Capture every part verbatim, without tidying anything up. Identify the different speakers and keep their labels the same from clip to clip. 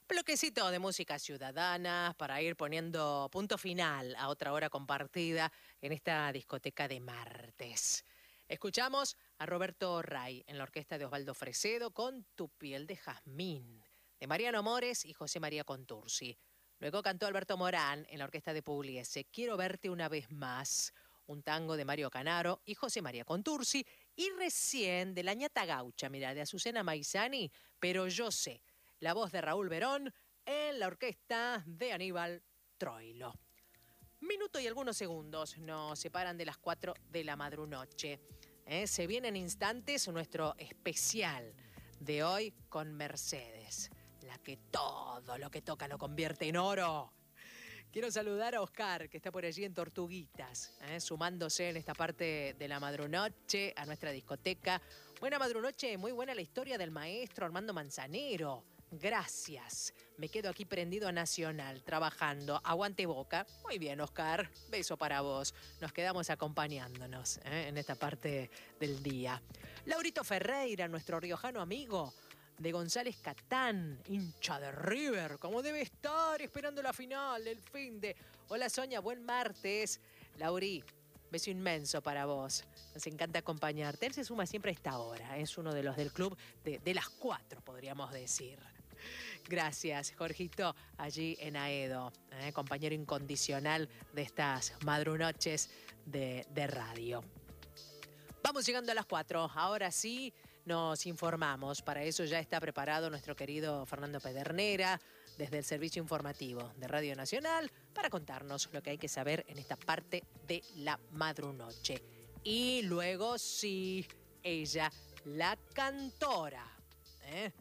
Speaker 1: Bloquecito de música ciudadana para ir poniendo punto final a otra hora compartida en esta discoteca de martes. Escuchamos a Roberto Ray en la orquesta de Osvaldo Fresedo con Tu piel de jazmín, de Mariano Mores y José María Contursi. Luego cantó Alberto Morán en la orquesta de Pugliese, Quiero verte una vez más, un tango de Mario Canaro y José María Contursi. Y recién de la ñata gaucha, mira, de Azucena Maizani, Pero yo sé, la voz de Raúl Verón en la orquesta de Aníbal Troilo. Minuto y algunos segundos nos separan de las cuatro de la madrunoche. ¿Eh? Se viene en instantes nuestro especial de hoy con Mercedes, la que todo lo que toca lo convierte en oro. Quiero saludar a Oscar, que está por allí en Tortuguitas, ¿eh? sumándose en esta parte de la madrunoche a nuestra discoteca. Buena madrunoche, muy buena la historia del maestro Armando Manzanero. Gracias. Me quedo aquí prendido a Nacional, trabajando. Aguante Boca. Muy bien, Oscar. Beso para vos. Nos quedamos acompañándonos ¿eh? en esta parte del día. Laurito Ferreira, nuestro riojano amigo de González Catán, hincha de River, como debe estar esperando la final, el fin de... Hola Sonia, buen martes. Lauri, beso inmenso para vos. Nos encanta acompañarte. Él se suma siempre a esta hora. Es uno de los del club de, de las cuatro, podríamos decir. Gracias, Jorgito, allí en Aedo, ¿eh? compañero incondicional de estas madrunoches de, de radio. Vamos llegando a las cuatro. Ahora sí nos informamos. Para eso ya está preparado nuestro querido Fernando Pedernera desde el Servicio Informativo de Radio Nacional para contarnos lo que hay que saber en esta parte de la madrunoche. Y luego sí, ella, la cantora, ¿eh?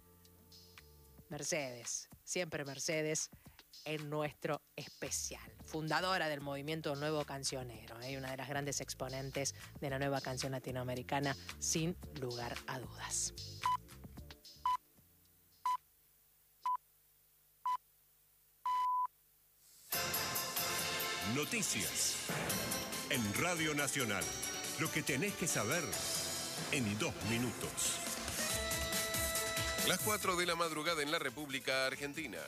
Speaker 1: Mercedes, siempre Mercedes en nuestro especial. Fundadora del movimiento Nuevo Cancionero, ¿eh? una de las grandes exponentes de la nueva canción latinoamericana, sin lugar a dudas.
Speaker 2: Noticias en Radio Nacional. Lo que tenés que saber en dos minutos.
Speaker 3: Las cuatro de la madrugada en la República Argentina.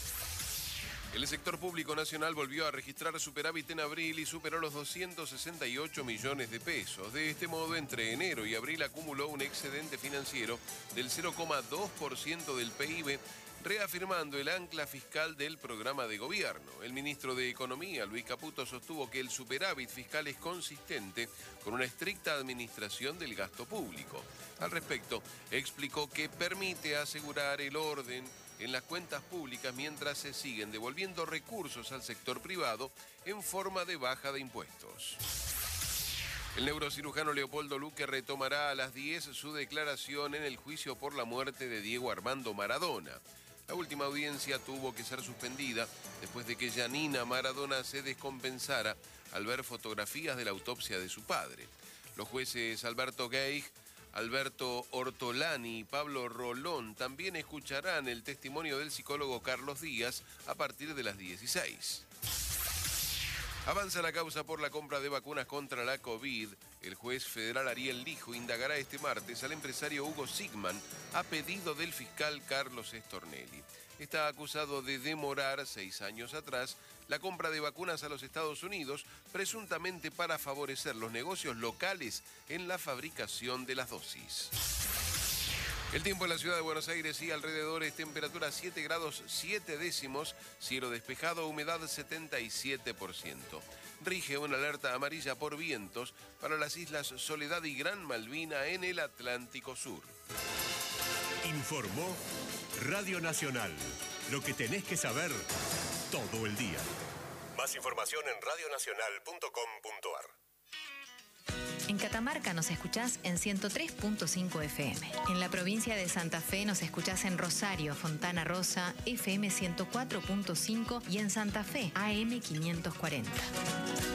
Speaker 3: El sector público nacional volvió a registrar superávit en abril y superó los doscientos sesenta y ocho millones de pesos. De este modo, entre enero y abril acumuló un excedente financiero del cero coma dos por ciento del P I B, reafirmando el ancla fiscal del programa de gobierno. El ministro de Economía, Luis Caputo, sostuvo que el superávit fiscal es consistente con una estricta administración del gasto público. Al respecto, explicó que permite asegurar el orden en las cuentas públicas mientras se siguen devolviendo recursos al sector privado en forma de baja de impuestos. El neurocirujano Leopoldo Luque retomará a las diez su declaración en el juicio por la muerte de Diego Armando Maradona. La última audiencia tuvo que ser suspendida después de que Janina Maradona se descompensara al ver fotografías de la autopsia de su padre. Los jueces Alberto Geig, Alberto Ortolani y Pablo Rolón también escucharán el testimonio del psicólogo Carlos Díaz a partir de las dieciséis. Avanza la causa por la compra de vacunas contra la COVID. El juez federal Ariel Lijo indagará este martes al empresario Hugo Sigman a pedido del fiscal Carlos Stornelli. Está acusado de demorar seis años atrás la compra de vacunas a los Estados Unidos, presuntamente para favorecer los negocios locales en la fabricación de las dosis. El tiempo en la ciudad de Buenos Aires y alrededores, temperatura siete grados siete décimos, cielo despejado, humedad setenta y siete por ciento. Rige una alerta amarilla por vientos para las islas Soledad y Gran Malvina en el Atlántico Sur.
Speaker 2: Informó Radio Nacional. Lo que tenés que saber todo el día. Más información en radio nacional punto com punto a r.
Speaker 4: En Catamarca nos escuchás en ciento tres punto cinco F M. En la provincia de Santa Fe nos escuchás en Rosario, Fontana Rosa, F M ciento cuatro punto cinco y en Santa Fe, A M quinientos cuarenta.